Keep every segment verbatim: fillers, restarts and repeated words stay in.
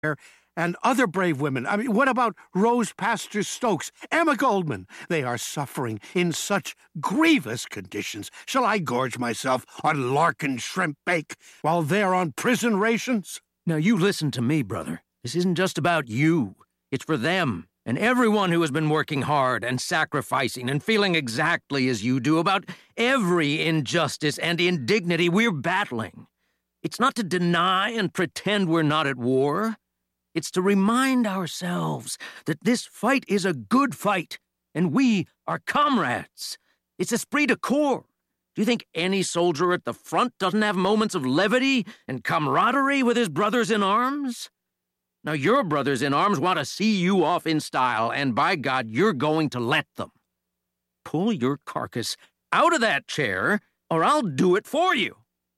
and other brave women. I mean, what about Rose Pastor Stokes, Emma Goldman? They are suffering in such grievous conditions. Shall I gorge myself on Larkin shrimp bake while they're on prison rations? Now you listen to me, brother. This isn't just about you. It's for them and everyone who has been working hard and sacrificing and feeling exactly as you do about every injustice and indignity we're battling. It's not to deny and pretend we're not at war. It's to remind ourselves that this fight is a good fight, and we are comrades. It's esprit de corps. Do you think any soldier at the front doesn't have moments of levity and camaraderie with his brothers in arms? Now, your brothers in arms want to see you off in style, and by God, you're going to let them. Pull your carcass out of that chair, or I'll do it for you.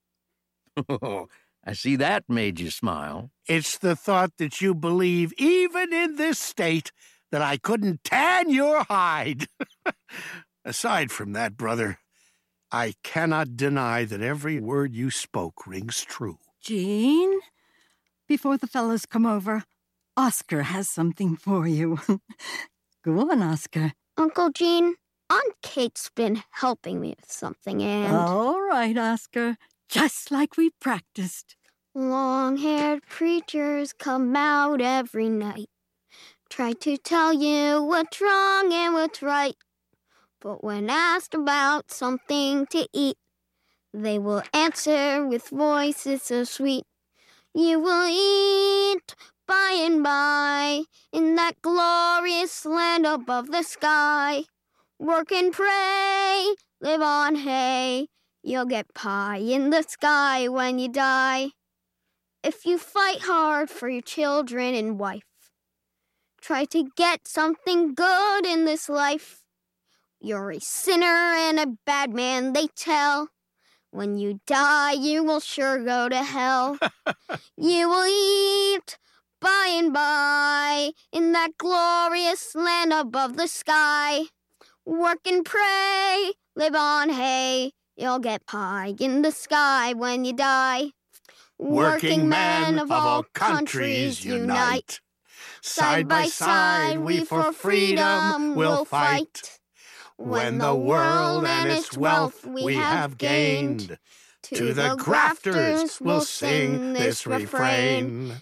Oh, I see that made you smile. It's the thought that you believe, even in this state, that I couldn't tan your hide. Aside from that, brother, I cannot deny that every word you spoke rings true. Jean, before the fellows come over, Oscar has something for you. Go on, Oscar. Uncle Gene, Aunt Kate's been helping me with something, and... All right, Oscar. Just like we practiced. Long-haired preachers come out every night, try to tell you what's wrong and what's right. But when asked about something to eat, they will answer with voices so sweet. You will eat by and by in that glorious land above the sky. Work and pray, live on hay. You'll get pie in the sky when you die. If you fight hard for your children and wife, try to get something good in this life. You're a sinner and a bad man, they tell. When you die, you will sure go to hell. You will eat by and by in that glorious land above the sky. Work and pray, live on hay. You'll get pie in the sky when you die. Working men of all countries unite. Side by side we for freedom will fight. When the world and its wealth we have gained, to the grafters we'll sing this refrain.